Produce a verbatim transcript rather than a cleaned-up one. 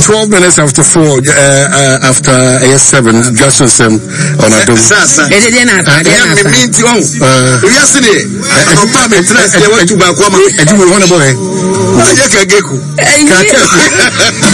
twelve minutes after four, uh, uh, after uh, seven, just on some on a dome. Sasa. Eh, dey na ta, dey na ta. Me mean you. Uh, yesterday, no pa me trust, they went to back. I do want to boy. I just get